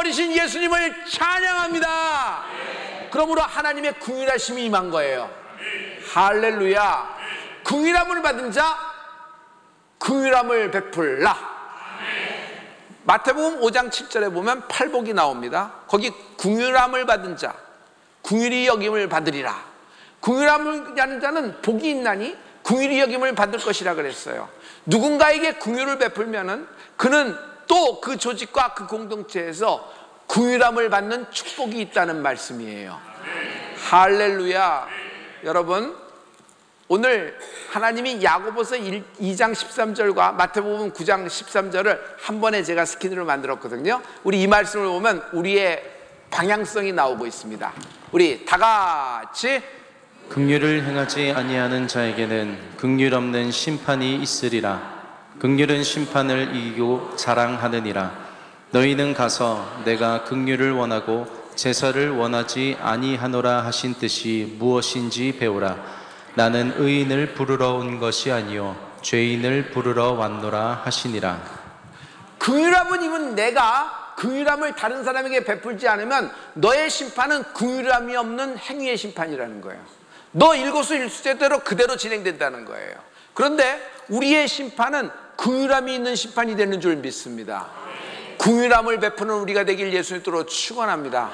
죽어버리신 예수님을 찬양합니다. 그러므로 하나님의 긍휼하심이 임한 거예요. 할렐루야. 긍휼함을 받은 자 긍휼함을 베풀라. 마태복음 5장 7절에 보면 팔복이 나옵니다. 거기 긍휼함을 받은 자 긍휼히 여김을 받으리라. 긍휼함을 받는 자는 복이 있나니 긍휼히 여김을 받을 것이라 그랬어요. 누군가에게 긍휼을 베풀면은 그는 또 그 조직과 그 공동체에서 긍휼함을 받는 축복이 있다는 말씀이에요. 할렐루야. 여러분, 오늘 하나님이 야고보서 2장 13절과 마태복음 9장 13절을 한 번에 제가 스키드로 만들었거든요. 우리 이 말씀을 보면 우리의 방향성이 나오고 있습니다. 우리 다 같이 긍휼을 행하지 아니하는 자에게는 긍휼 없는 심판이 있으리라. 긍휼은 심판을 이기고 자랑하느니라. 너희는 가서 내가 긍휼을 원하고 제사를 원하지 아니하노라 하신 뜻이 무엇인지 배우라. 나는 의인을 부르러 온 것이 아니요 죄인을 부르러 왔노라 하시니라. 긍휼함은 이면 내가 긍휼함을 다른 사람에게 베풀지 않으면 너의 심판은 긍휼함이 없는 행위의 심판이라는 거예요. 너 일거수일투족대로 그대로 진행된다는 거예요. 그런데 우리의 심판은 긍휼함이 있는 심판이 되는 줄 믿습니다. 긍휼함을 베푸는 우리가 되길 예수님으로 축원합니다.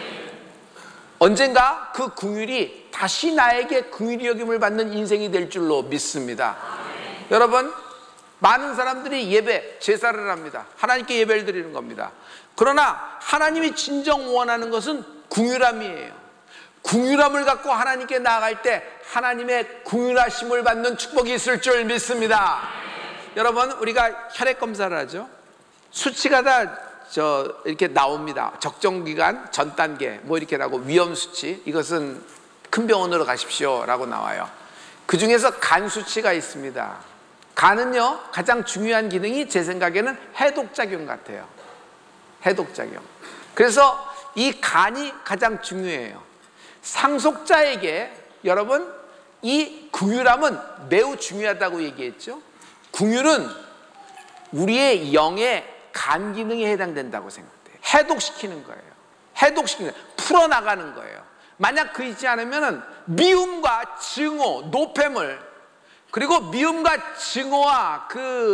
언젠가 그 긍휼이 다시 나에게 긍휼히 여김을 받는 인생이 될 줄로 믿습니다. 여러분, 많은 사람들이 예배, 제사를 합니다. 하나님께 예배를 드리는 겁니다. 그러나 하나님이 진정 원하는 것은 긍휼함이에요. 긍휼함을 갖고 하나님께 나아갈 때 하나님의 긍휼하심을 받는 축복이 있을 줄 믿습니다. 여러분, 우리가 혈액 검사를 하죠. 수치가 다 이렇게 나옵니다. 적정기간 전 단계 뭐 이렇게 나고 위험 수치, 이것은 큰 병원으로 가십시오 라고 나와요. 그 중에서 간 수치가 있습니다. 간은요, 가장 중요한 기능이 제 생각에는 해독작용 같아요. 해독작용. 그래서 이 간이 가장 중요해요. 상속자에게 여러분, 이 긍휼함은 매우 중요하다고 얘기했죠. 긍휼은 우리의 영의 간 기능에 해당된다고 생각돼요. 해독시키는 거예요. 해독시키는 거예요. 풀어나가는 거예요. 만약 그렇지 않으면 미움과 증오, 노폐물, 그리고 미움과 증오와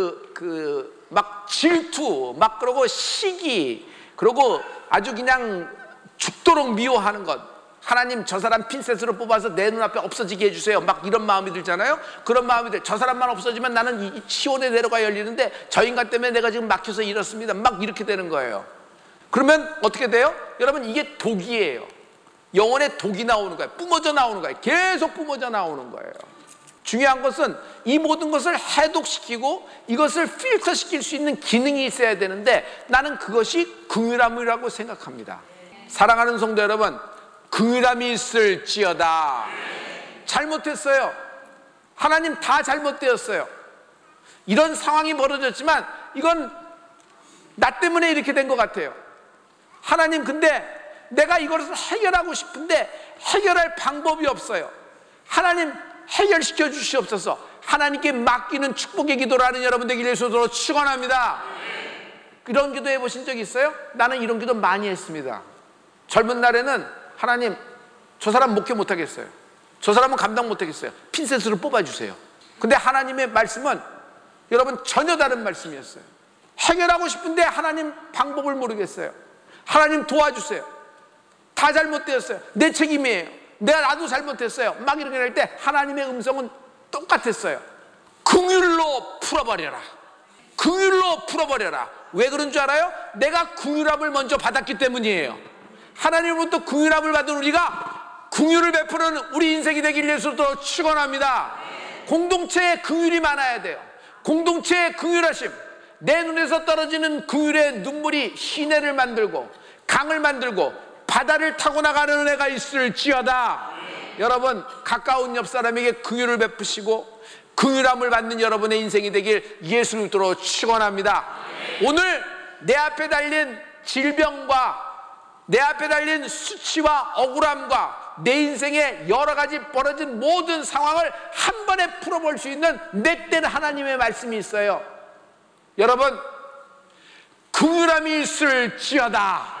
막 질투, 막 그러고 시기, 그리고 아주 그냥 죽도록 미워하는 것. 하나님, 저 사람 핀셋으로 뽑아서 내 눈앞에 없어지게 해주세요. 막 이런 마음이 들잖아요. 그런 마음이 들. 저 사람만 없어지면 나는 이 시온의 내로가 열리는데 저 인간 때문에 내가 지금 막혀서 이렇습니다. 막 이렇게 되는 거예요. 그러면 어떻게 돼요? 여러분, 이게 독이에요. 영혼에 독이 나오는 거예요. 뿜어져 나오는 거예요. 계속 뿜어져 나오는 거예요. 중요한 것은 이 모든 것을 해독시키고 이것을 필터시킬 수 있는 기능이 있어야 되는데 나는 그것이 긍휼함이라고 생각합니다. 사랑하는 성도 여러분, 긍휼함이 있을지어다. 잘못했어요. 하나님, 다 잘못되었어요. 이런 상황이 벌어졌지만 이건 나 때문에 이렇게 된 것 같아요. 하나님, 근데 내가 이것을 해결하고 싶은데 해결할 방법이 없어요. 하나님, 해결시켜 주시옵소서. 하나님께 맡기는 축복의 기도를 하는 여러분 되기를 예수로 축원합니다. 이런 기도 해보신 적 있어요? 나는 이런 기도 많이 했습니다. 젊은 날에는 하나님, 저 사람 목회 못하겠어요. 저 사람은 감당 못하겠어요. 핀셋으로 뽑아주세요. 근데 하나님의 말씀은 여러분 전혀 다른 말씀이었어요. 해결하고 싶은데 하나님 방법을 모르겠어요. 하나님 도와주세요. 다 잘못되었어요. 내 책임이에요. 나도 잘못했어요. 막 이렇게 할 때 하나님의 음성은 똑같았어요. 긍휼로 풀어버려라. 긍휼로 풀어버려라. 왜 그런 줄 알아요? 내가 긍휼함을 먼저 받았기 때문이에요. 하나님으로부터 긍휼함을 받은 우리가 긍휼을 베푸는 우리 인생이 되길 예수로 축원합니다. 공동체에 긍휼이 많아야 돼요. 공동체의 긍휼하심, 내 눈에서 떨어지는 긍휼의 눈물이 시내를 만들고 강을 만들고 바다를 타고 나가는 은혜가 있을지어다. 여러분, 가까운 옆 사람에게 긍휼을 베푸시고 긍휼함을 받는 여러분의 인생이 되길 예수를 믿도록 축원합니다. 오늘 내 앞에 달린 질병과 내 앞에 달린 수치와 억울함과 내 인생에 여러 가지 벌어진 모든 상황을 한 번에 풀어볼 수 있는 내 때는 하나님의 말씀이 있어요. 여러분, 긍휼함이 있을지어다.